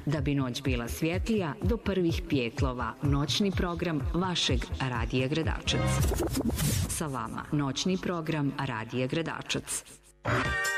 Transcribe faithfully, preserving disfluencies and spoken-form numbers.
Da bi noć bila svjetlija, do prvih pijetlova noćni program vašeg Radija Gradačac. Sa vama noćni program Radija Gradačac.